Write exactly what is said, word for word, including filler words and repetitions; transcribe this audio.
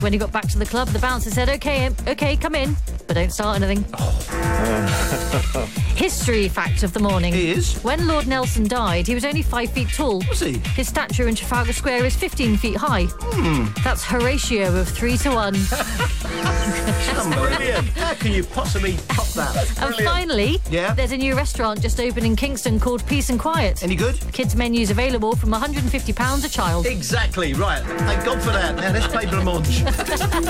When he got back to the club, the bouncer said, OK, OK, come in, but don't start anything. Oh. History fact of the morning. He is. When Lord Nelson died, he was only five feet tall. Was he? His stature in Trafalgar Square is fifteen feet high. Hmm. That's Horatio of three to one. That's brilliant. How can you possibly top that? That's And finally, yeah? there's a new restaurant just opened in Kingston called Peace and Quiet. Any good? Kids' menus available from one hundred and fifty pounds a child. Exactly, right. Thank God for that. Now let's play blancmange.